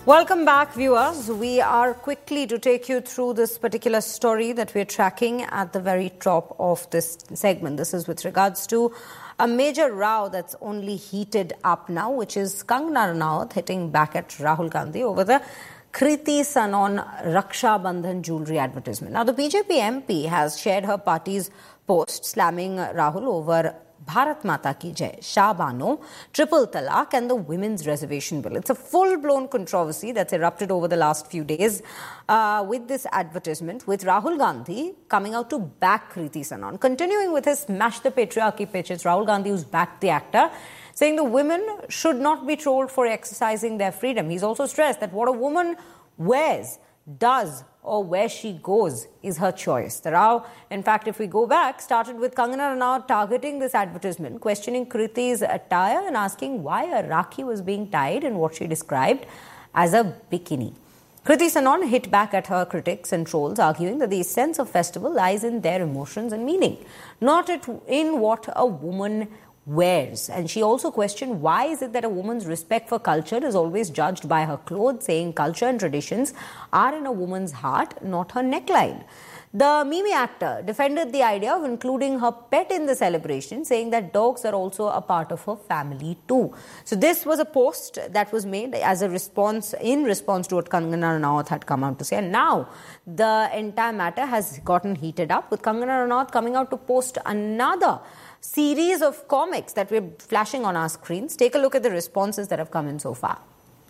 Welcome back, viewers. We are quickly to take you through this particular story that we're tracking at the very top of this segment. This is with regards to a major row that's only heated up now, which is Kangana Ranaut hitting back at Rahul Gandhi over the Kriti Sanon Raksha Bandhan jewellery advertisement. Now, the BJP MP has shared her party's post slamming Rahul over Bharat Mata Ki Jai, Shah Bano, Triple Talaq and the Women's Reservation Bill. It's a full-blown controversy that's erupted over the last few days with this advertisement, with Rahul Gandhi coming out to back Kriti Sanon. Continuing with his smash the patriarchy pitch, it's Rahul Gandhi who's backed the actor, saying the women should not be trolled for exercising their freedom. He's also stressed that what a woman wears, does or where she goes is her choice. The row, in fact, if we go back, started with Kangana Ranaut targeting this advertisement, questioning Kriti's attire and asking why a Rakhi was being tied in what she described as a bikini. Kriti Sanon hit back at her critics and trolls, arguing that the essence of festival lies in their emotions and meaning, not in what a woman wears. And she also questioned why is it that a woman's respect for culture is always judged by her clothes, saying culture and traditions are in a woman's heart, not her neckline. The Mimi actor defended the idea of including her pet in the celebration, saying that dogs are also a part of her family too. So this was a post that was made as a response, in response to what Kangana Ranaut had come out to say. And now the entire matter has gotten heated up, with Kangana Ranaut coming out to post another series of comics that we're flashing on our screens. Take a look at the responses that have come in so far.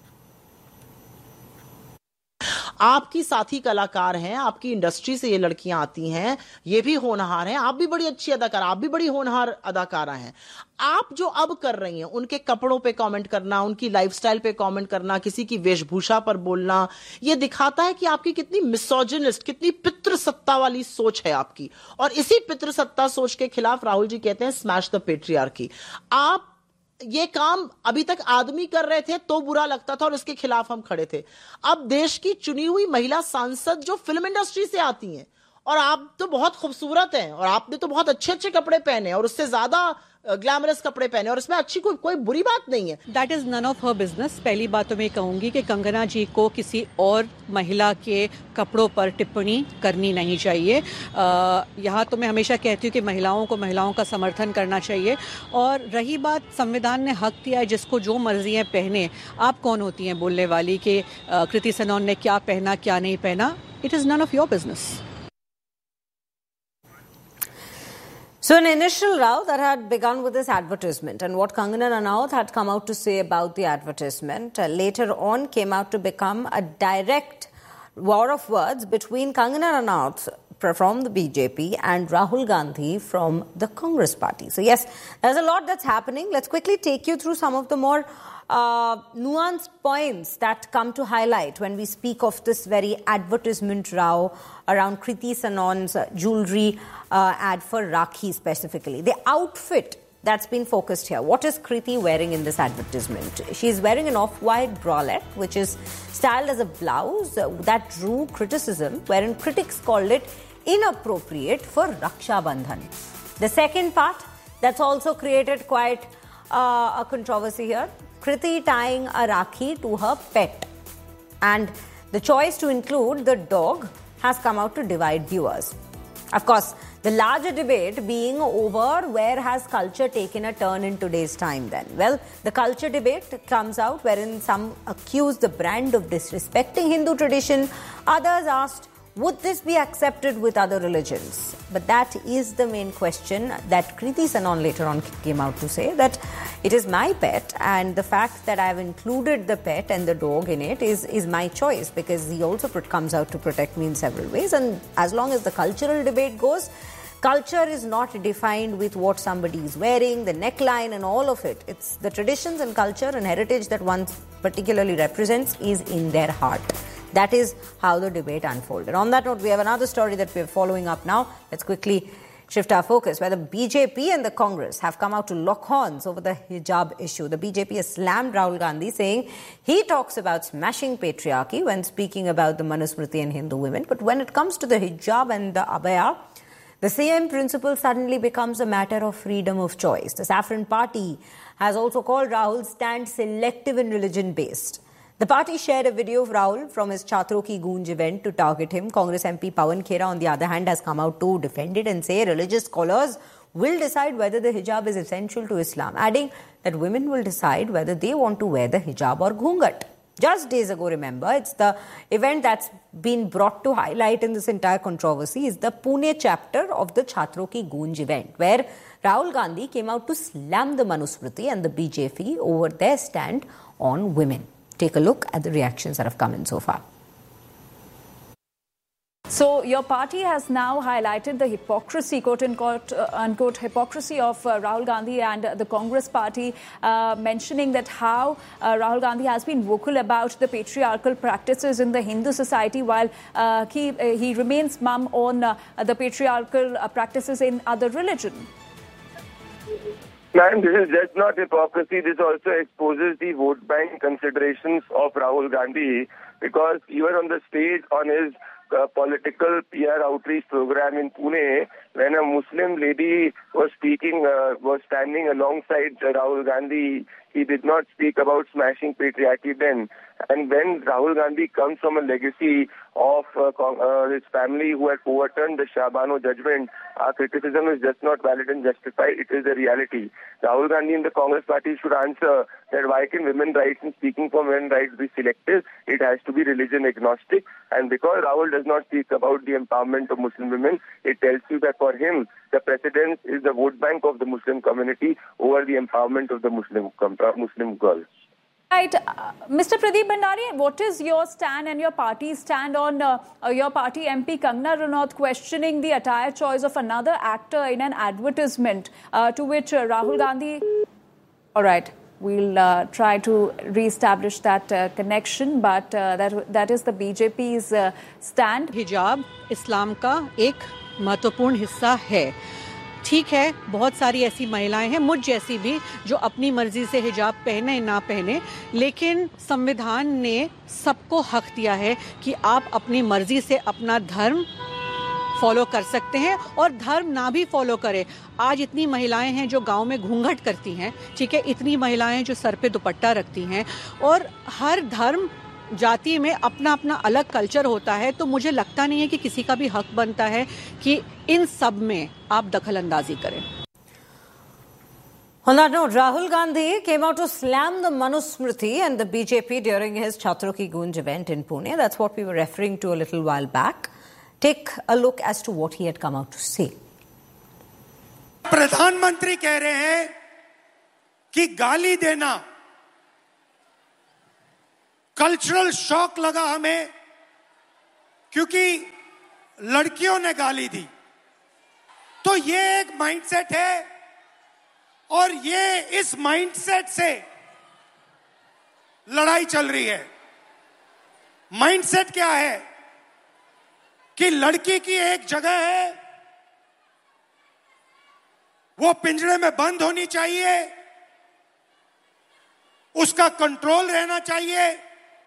आपकी साथी कलाकार हैं, आपकी industry से ये लड़कियां आती हैं, ये भी होनहार हैं, आप भी बड़ी अच्छी अदाकार, आप भी बड़ी होनहार अदाकारा हैं। आप जो अब कर रही हैं, उनके कपड़ों पे कमेंट करना, उनकी लाइफस्टाइल पे कमेंट करना, किसी की वेशभूषा पर बोलना, ये दिखाता है कि आपकी कितनी मिसोजिनिस्ट, कितनी पितृसत्ता वाली सोच है आपकी। और इसी पितृसत्ता सोच के खिलाफ राहुल जी कहते हैं स्मैश द पेट्रियार्की। आप ये काम अभी तक आदमी कर रहे थे तो बुरा लगता था और इसके खिलाफ हम खड़े थे। अब देश की चुनी हुई महिला सांसद जो फिल्म इंडस्ट्री से आती हैं, और आप तो बहुत खूबसूरत हैं और आपने तो बहुत अच्छे अच्छे कपड़े पहने और उससे ज्यादा ग्लैमरस कपड़े पहने और इसमें अच्छी कोई बुरी बात नहीं है। That is none of her business. पहली बात तो मैं कहूंगी कि कंगना जी को किसी और महिला के कपड़ों पर टिप्पणी करनी नहीं चाहिए। यहाँ तो मैं हमेशा कहती हूँ कि महिलाओं का समर्थन करना चाहिए। और रही बात, संविधान ने हक दिया है जिसको जो मर्जी है पहने। आप कौन होती हैं बोलने वाली कि कृति सनोन ने क्या पहना क्या नहीं पहना? It is none of your business. So an initial row that had begun with this advertisement, and what Kangana Ranaut had come out to say about the advertisement later on came out to become a direct war of words between Kangana Ranaut from the BJP and Rahul Gandhi from the Congress party. So yes, there's a lot that's happening. Let's quickly take you through some of the more nuanced points that come to highlight when we speak of this very advertisement row around Kriti Sanon's jewellery ad for Rakhi specifically. The outfit that's been focused here. What is Kriti wearing in this advertisement? She's wearing an off-white bralette, which is styled as a blouse that drew criticism, wherein critics called it inappropriate for Raksha Bandhan. The second part that's also created quite a controversy here. Kriti tying a Rakhi to her pet. And the choice to include the dog has come out to divide viewers. Of course, the larger debate being over where has culture taken a turn in today's time then? Well, the culture debate comes out wherein some accuse the brand of disrespecting Hindu tradition. Others asked, would this be accepted with other religions? But that is the main question that Kriti Sanon later on came out to say, that it is my pet and the fact that I have included the pet and the dog in it is my choice, because he also comes out to protect me in several ways. And as long as the cultural debate goes, culture is not defined with what somebody is wearing, the neckline and all of it. It's the traditions and culture and heritage that one particularly represents is in their heart. That is how the debate unfolded. On that note, we have another story that we are following up now. Let's quickly shift our focus, where the BJP and the Congress have come out to lock horns over the hijab issue. The BJP has slammed Rahul Gandhi, saying he talks about smashing patriarchy when speaking about the Manusmriti and Hindu women. But when it comes to the hijab and the abaya, the same principle suddenly becomes a matter of freedom of choice. The Saffron Party has also called Rahul's stand selective and religion-based. The party shared a video of Rahul from his Chhatron Ki Goonj event to target him. Congress MP Pawan Khera, on the other hand, has come out to defend it and say religious scholars will decide whether the hijab is essential to Islam, adding that women will decide whether they want to wear the hijab or ghungat. Just days ago, remember, it's the event that's been brought to highlight in this entire controversy is the Pune chapter of the Chhatron Ki Goonj event, where Rahul Gandhi came out to slam the Manusmriti and the BJP over their stand on women. Take a look at the reactions that have come in so far. So your party has now highlighted the hypocrisy, quote-unquote, hypocrisy of Rahul Gandhi and the Congress party, mentioning that how Rahul Gandhi has been vocal about the patriarchal practices in the Hindu society while he remains mum on the patriarchal practices in other religions. Ma'am, this is just not hypocrisy. This also exposes the vote bank considerations of Rahul Gandhi, because even on the stage on his political PR outreach program in Pune, when a Muslim lady was speaking, was standing alongside Rahul Gandhi, he did not speak about smashing patriarchy then. And when Rahul Gandhi comes from a legacy of his family who had overturned the Shah Bano judgment, our criticism is just not valid and justified. It is a reality. Rahul Gandhi and the Congress party should answer that why can women's rights and speaking for women's rights be selective? It has to be religion agnostic. And because Rahul does not speak about the empowerment of Muslim women, it tells you that for him, the precedence is the vote bank of the Muslim community over the empowerment of the Muslim girls. Right. Mr. Pradeep Bhandari, what is your stand and your party's stand on your party MP Kangana Ranaut questioning the attire choice of another actor in an advertisement to which Rahul Gandhi... All right, we'll try to re-establish that connection, but that is the BJP's stand. हिजाब इस्लाम का एक महत्वपूर्ण हिस्सा है. ठीक है, बहुत सारी ऐसी महिलाएं हैं, मुझ जैसी भी, जो अपनी मर्जी से हिजाब पहने ना पहने, लेकिन संविधान ने सबको हक दिया है कि आप अपनी मर्जी से अपना धर्म फॉलो कर सकते हैं और धर्म ना भी फॉलो करें. आज इतनी महिलाएं हैं जो गांव में घूंघट करती हैं, ठीक है, इतनी महिलाएं जो सर पे दुपट्टा रखती हैं, और हर धर्म जाति में अपना अपना अलग कल्चर होता है. तो मुझे लगता नहीं है कि किसी का भी हक बनता है कि इन सब में आप दखल अंदाजी करें. On that note, Rahul Gandhi came out to slam the Manusmriti and the BJP during his Chhatron Ki Goonj event in Pune. That's what we were referring to a little while back. Take a look as to what he had come out to say. प्रधानमंत्री कह रहे हैं कि गाली देना cultural shock लगा हमें क्योंकि लड़कियों ने गाली दी. तो ये एक माइंडसेट है और ये इस माइंडसेट से लड़ाई चल रही है. माइंडसेट क्या है कि लड़की की एक जगह है, वो पिंजरे में बंद होनी चाहिए, उसका कंट्रोल रहना चाहिए.